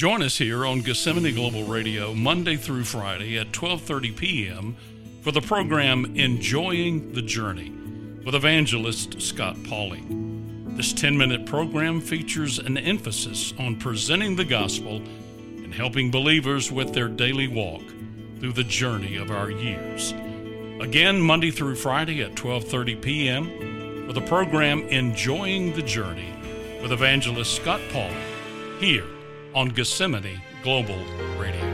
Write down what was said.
Join us here on Gethsemane Global Radio Monday through Friday at 12:30 p.m. for the program Enjoying the Journey with evangelist Scott Pauley. This 10-minute program features an emphasis on presenting the gospel and helping believers with their daily walk through the journey of our years. Again, Monday through Friday at 12:30 p.m. for the program Enjoying the Journey with evangelist Scott Pauley here on Gethsemane Global Radio.